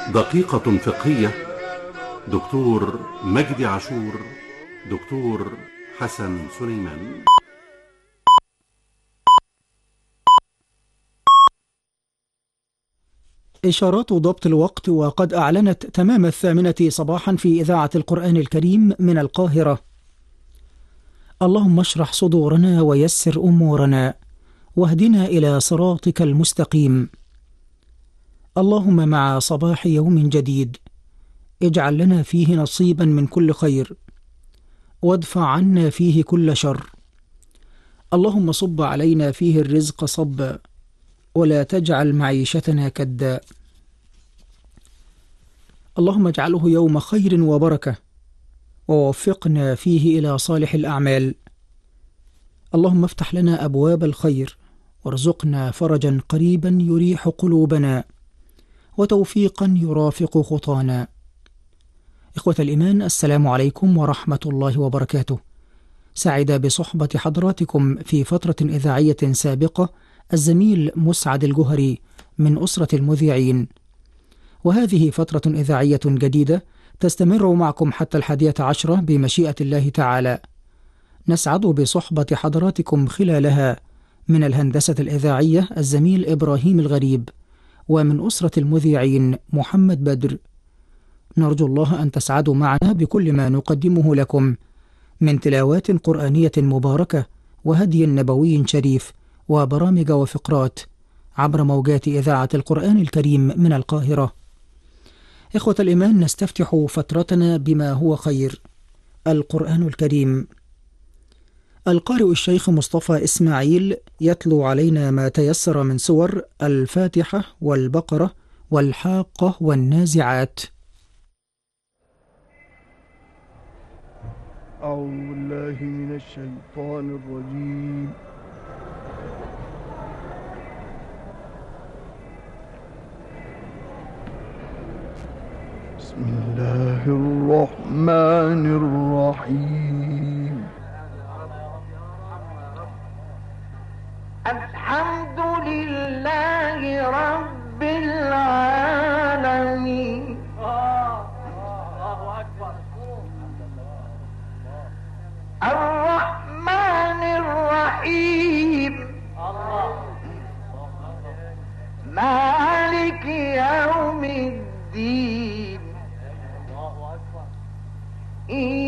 دقيقة فقهية. دكتور مجدي عاشور، دكتور حسن سليمان. إشارات ضبط الوقت، وقد أعلنت تمام 8 صباحا في إذاعة القرآن الكريم من القاهرة. اللهم اشرح صدورنا ويسر أمورنا واهدنا إلى صراطك المستقيم. اللهم مع صباح يوم جديد اجعل لنا فيه نصيبا من كل خير، وادفع عنا فيه كل شر. اللهم صب علينا فيه الرزق صبا، ولا تجعل معيشتنا كدا. اللهم اجعله يوم خير وبركة، ووفقنا فيه إلى صالح الأعمال. اللهم افتح لنا أبواب الخير، وارزقنا فرجا قريبا يريح قلوبنا، وتوفيقا يرافق خطانا. إخوة الإيمان، السلام عليكم ورحمة الله وبركاته. سعد بصحبة حضراتكم في فترة إذاعية سابقة الزميل مسعد الجهري من أسرة المذيعين، وهذه فترة إذاعية جديدة تستمر معكم حتى 11 بمشيئة الله تعالى. نسعد بصحبة حضراتكم خلالها من الهندسة الإذاعية الزميل إبراهيم الغريب، ومن أسرة المذيعين محمد بدر. نرجو الله أن تسعدوا معنا بكل ما نقدمه لكم من تلاوات قرآنية مباركة وهدي نبوي شريف وبرامج وفقرات عبر موجات إذاعة القرآن الكريم من القاهرة. إخوة الإيمان، نستفتح فترتنا بما هو خير، القرآن الكريم. القارئ الشيخ مصطفى إسماعيل يتلو علينا ما تيسر من سور الفاتحة والبقرة والحاقة والنازعات. أعوذ بالله من الشيطان الرجيم. بسم الله الرحمن الرحيم. الحمد لله رب العالمين. الرحمن الرحيم. مالك يوم الدين.